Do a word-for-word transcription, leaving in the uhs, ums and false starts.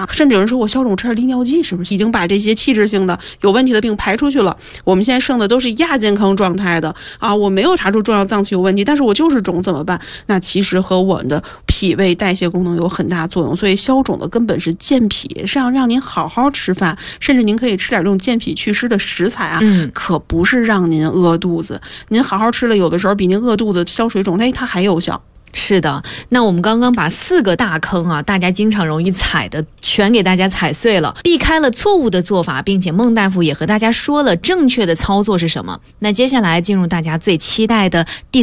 啊，甚至有人说我消肿吃点利尿剂，是不是已经把这些器质性的有问题的病排出去了？我们现在剩的都是亚健康状态的啊，我没有查出重要脏器有问题，但是我就是肿怎么办？那其实和我们的脾胃代谢功能有很大作用，所以消肿的根本是健脾，是要让您好好吃饭，甚至您可以吃点这种健脾祛湿的食材啊， 嗯， 可不是让您饿肚子，您好好吃了，有的时候比您饿肚子消水肿，哎，它还有效。 是的，那我们刚刚把四个大坑啊，大家经常容易踩的，全给大家踩碎了，避开了错误的做法，并且孟大夫也和大家说了正确的操作是什么。那接下来进入大家最期待的第